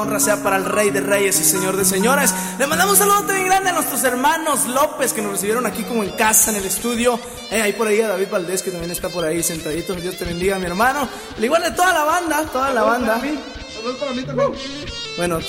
Honra sea para el Rey de Reyes y Señor de Señores. Le mandamos un saludo bien grande a nuestros hermanos López, que nos recibieron aquí como en casa, en el estudio. Ahí por ahí a David Valdés, que también está por ahí sentadito. Dios te bendiga, mi hermano. Al igual de toda la banda, toda la banda. Saludos para mí también. Bueno,